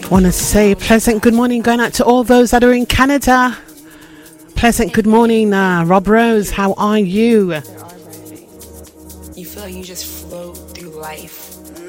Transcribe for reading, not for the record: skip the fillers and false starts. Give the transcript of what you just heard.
Want to say pleasant good morning going out to all those that are in Canada. Pleasant good morning, Rob Rose. How are you? You feel like you just float through life.